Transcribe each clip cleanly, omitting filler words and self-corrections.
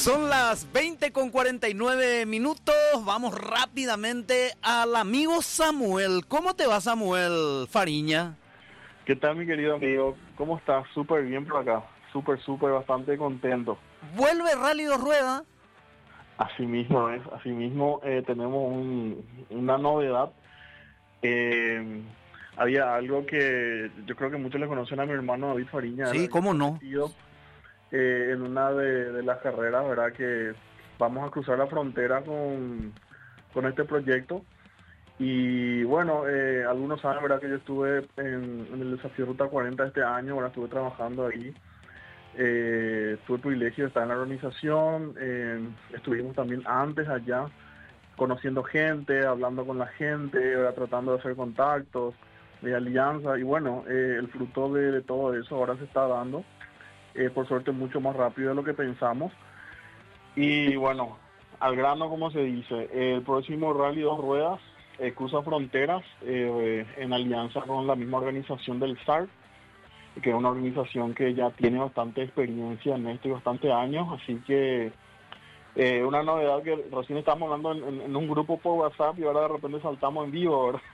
Son las 20:49. Vamos rápidamente al amigo Samuel. ¿Cómo te va, Samuel Fariña? ¿Qué tal, mi querido amigo? ¿Cómo estás? Súper bien por acá. Súper, bastante contento. ¿Vuelve Rally Dos Ruedas? Así mismo es. Así mismo tenemos una novedad. Había algo que yo creo que muchos le conocen a mi hermano David Fariña. Sí, cómo no. En una de las carreras, ¿verdad? Que vamos a cruzar la frontera con este proyecto. Y bueno, algunos saben, ¿verdad? Que yo estuve en el desafío Ruta 40 este año, ahora estuve trabajando ahí. Tuve el privilegio de estar en la organización. Estuvimos también antes allá, conociendo gente, hablando con la gente, ¿verdad? Tratando de hacer contactos, de alianza. Y bueno, el fruto de todo eso ahora se está dando. Por suerte mucho más rápido de lo que pensamos. Y bueno, al grano, como se dice, el próximo Rally Dos Ruedas cruza fronteras en alianza con la misma organización del SAR, que es una organización que ya tiene bastante experiencia en esto y bastantes años, así que una novedad que recién estábamos hablando en un grupo por WhatsApp y ahora de repente saltamos en vivo, ¿verdad?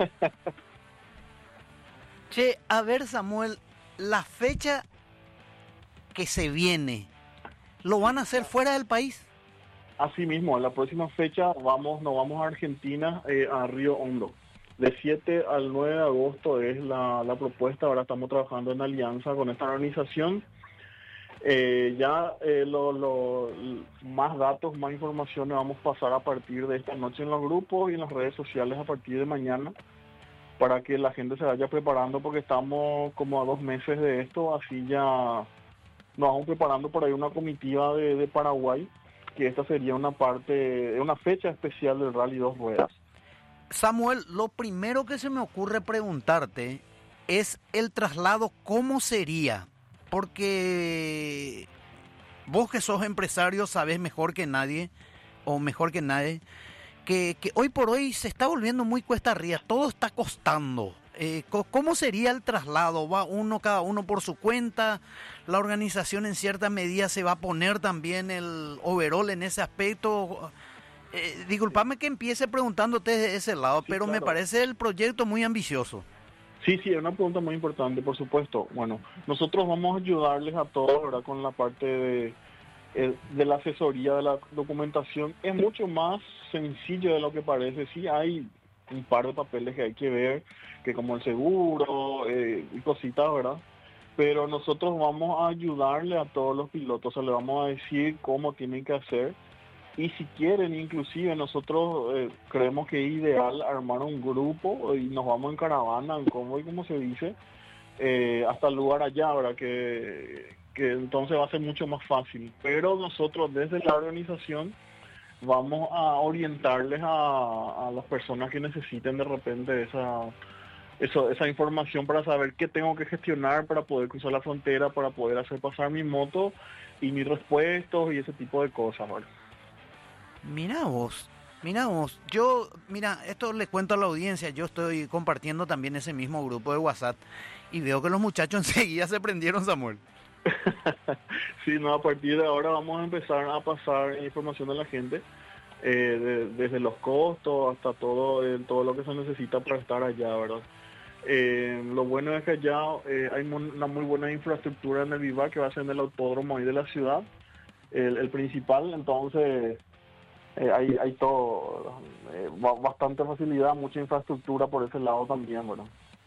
Che, a ver, Samuel, la fecha que se viene, ¿lo van a hacer fuera del país? Así mismo, en la próxima fecha nos vamos a Argentina, a Río Hondo. De 7 al 9 de agosto es la propuesta. Ahora estamos trabajando en alianza con esta organización. Más datos, más información vamos a pasar a partir de esta noche en los grupos y en las redes sociales a partir de mañana, para que la gente se vaya preparando, porque estamos como a 2 meses de esto, así ya nos vamos preparando por ahí una comitiva de Paraguay, que esta sería una fecha especial del Rally Dos Ruedas. Samuel, lo primero que se me ocurre preguntarte es el traslado, ¿cómo sería? Porque vos, que sos empresario, sabés mejor que nadie, que hoy por hoy se está volviendo muy cuesta arriba, todo está costando. ¿Cómo sería el traslado? ¿Va cada uno por su cuenta? ¿La organización en cierta medida se va a poner también el overall en ese aspecto? Disculpame que empiece preguntándote de ese lado, sí, pero claro, me parece el proyecto muy ambicioso. Sí, es una pregunta muy importante, por supuesto. Bueno, nosotros vamos a ayudarles a todos, ¿verdad? Con la parte de la asesoría, de la documentación. Es mucho más sencillo de lo que parece. Sí, hay un par de papeles que hay que ver, que como el seguro y cositas, ¿verdad? Pero nosotros vamos a ayudarle a todos los pilotos, o sea, le vamos a decir cómo tienen que hacer. Y si quieren, inclusive nosotros creemos que es ideal armar un grupo y nos vamos en caravana, en convoy, como se dice, hasta el lugar allá, ¿verdad? Que entonces va a ser mucho más fácil. Pero nosotros desde la organización vamos a orientarles a las personas que necesiten de repente esa información para saber qué tengo que gestionar para poder cruzar la frontera, para poder hacer pasar mi moto y mis repuestos y ese tipo de cosas, ¿verdad? Mirá vos, esto le cuento a la audiencia, yo estoy compartiendo también ese mismo grupo de WhatsApp y veo que los muchachos enseguida se prendieron, Samuel. Sí, no, a partir de ahora vamos a empezar a pasar información a la gente, desde los costos hasta todo lo que se necesita para estar allá, ¿verdad? Lo bueno es que allá hay una muy buena infraestructura en el Vivar, que va a ser en el autódromo ahí de la ciudad, el principal, entonces hay todo, bastante facilidad, mucha infraestructura por ese lado también, ¿verdad?